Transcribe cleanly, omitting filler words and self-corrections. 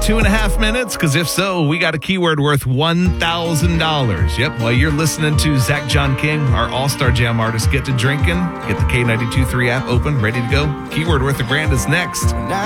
2.5 minutes? Because if so, we got a keyword worth $1,000. Yep, while you're listening to Zach John King, our all-star jam artist, get to drinking, get the K92.3 app open, ready to go. Keyword worth $1,000 is next.